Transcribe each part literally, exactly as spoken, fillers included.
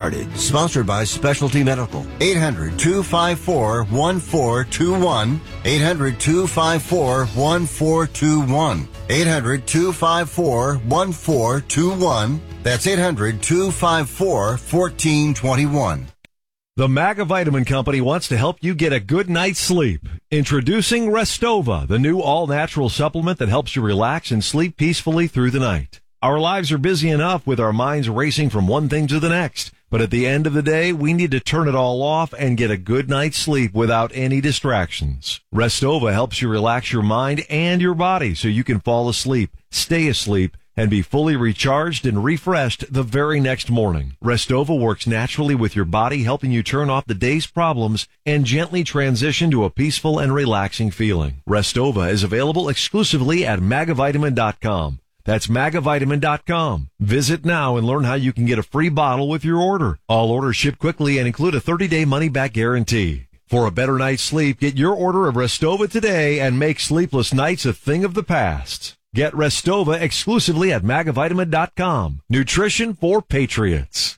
started. Sponsored by Specialty Medical. eight hundred, two five four, one four two one. eight hundred, two five four, one four two one. eight hundred, two five four, one four two one. That's eight hundred, two five four, one four two one. The Magavitamin Company wants to help you get a good night's sleep. Introducing Restova, the new all-natural supplement that helps you relax and sleep peacefully through the night. Our lives are busy enough with our minds racing from one thing to the next. But at the end of the day, we need to turn it all off and get a good night's sleep without any distractions. Restova helps you relax your mind and your body so you can fall asleep, stay asleep, and be fully recharged and refreshed the very next morning. Restova works naturally with your body, helping you turn off the day's problems and gently transition to a peaceful and relaxing feeling. Restova is available exclusively at magavitamin dot com. That's magavitamin dot com. Visit now and learn how you can get a free bottle with your order. All orders ship quickly and include a thirty-day money-back guarantee. For a better night's sleep, get your order of Restova today and make sleepless nights a thing of the past. Get Restova exclusively at magavitamin dot com. Nutrition for patriots.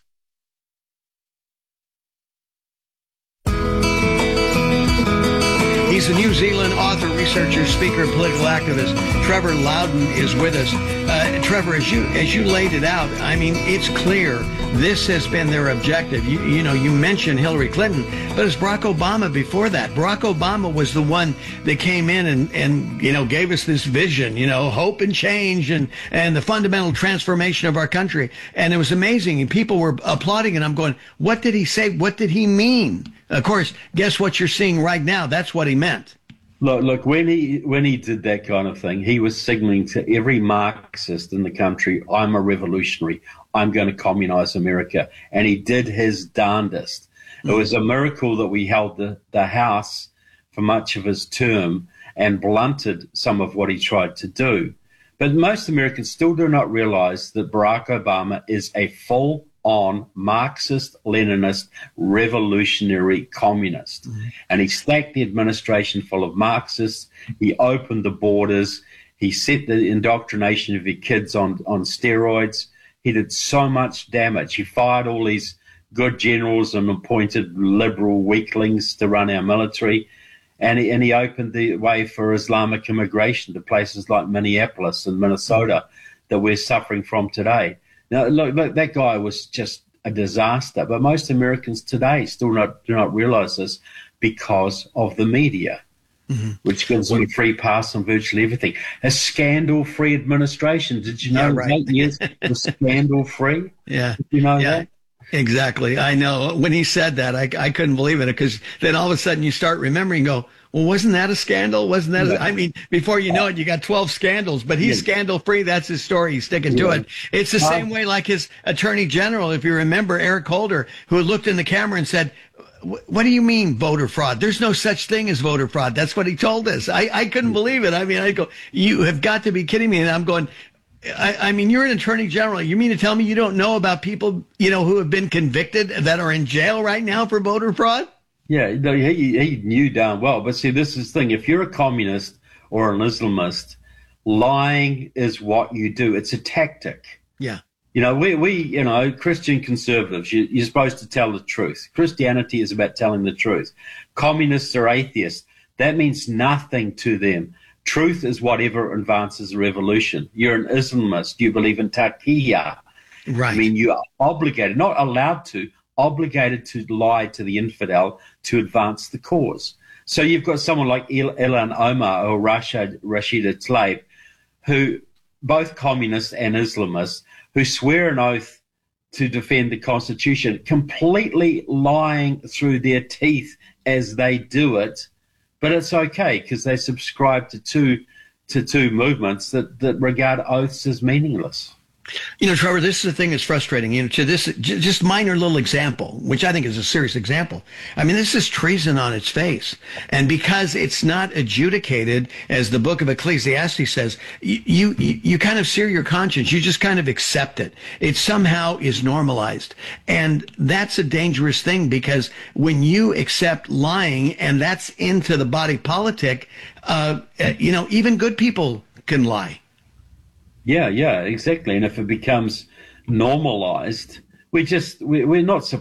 He's a New Zealand author, researcher, speaker, political activist. Trevor Loudon is with us. Uh, Trevor, as you as you laid it out, I mean, it's clear this has been their objective. You, you know, you mentioned Hillary Clinton, but it's Barack Obama before that. Barack Obama was the one that came in and, and you know, gave us this vision, you know, hope and change and, and the fundamental transformation of our country. And it was amazing. And people were applauding, and I'm going, what did he say? What did he mean? Of course, guess what you're seeing right now? That's what he meant. Look, look. When he when he did that kind of thing, he was signaling to every Marxist in the country, "I'm a revolutionary. I'm going to communize America," and he did his darndest. Mm-hmm. It was a miracle that we held the, the House for much of his term and blunted some of what he tried to do. But most Americans still do not realize that Barack Obama is a full on Marxist, Leninist, revolutionary communist. Mm-hmm. And he stacked the administration full of Marxists. He opened the borders. He set the indoctrination of your kids on, on steroids. He did so much damage. He fired all these good generals and appointed liberal weaklings to run our military. And he, and he opened the way for Islamic immigration to places like Minneapolis and Minnesota that we're suffering from today. Now, look, look, that guy was just a disaster, but most Americans today still not do not realize this because of the media, mm-hmm. which gives them a free pass on virtually everything. A scandal-free administration. Did you know yeah, right. eight years was scandal-free? Yeah. Did you know yeah. that? Exactly. I know. When he said that, I, I couldn't believe it, because then all of a sudden you start remembering, go, well, wasn't that a scandal? Wasn't that? A, I mean, before you know it, you got twelve scandals, but he's yeah. scandal free. That's his story. He's sticking yeah. to it. It's the uh, same way like his attorney general, if you remember, Eric Holder, who looked in the camera and said, what do you mean voter fraud? There's no such thing as voter fraud. That's what he told us. I, I couldn't believe it. I mean, I go, you have got to be kidding me. And I'm going, I, I mean, you're an attorney general. You mean to tell me you don't know about people, you know, who have been convicted that are in jail right now for voter fraud? Yeah, no, he, he knew darn well. But see, this is the thing. If you're a communist or an Islamist, lying is what you do. It's a tactic. Yeah. You know, we, we you know, Christian conservatives, you, you're supposed to tell the truth. Christianity is about telling the truth. Communists are atheists. That means nothing to them. Truth is whatever advances a revolution. You're an Islamist. You believe in taqiyya. Right. I mean, you are obligated, not allowed to, obligated to lie to the infidel to advance the cause. So you've got someone like Il- Ilhan Omar or Rashid, Rashida Tlaib, who, both communists and Islamists, who swear an oath to defend the Constitution, completely lying through their teeth as they do it. But it's okay because they subscribe to two to two movements that, that regard oaths as meaningless. You know, Trevor, this is the thing that's frustrating. You know, to this just minor little example, which I think is a serious example. I mean, this is treason on its face. And because it's not adjudicated, as the book of Ecclesiastes says, you, you, you kind of sear your conscience. You just kind of accept it. It somehow is normalized. And that's a dangerous thing, because when you accept lying and that's into the body politic, uh, you know, even good people can lie. Yeah, yeah, exactly. And if it becomes normalized, we just, we, we're not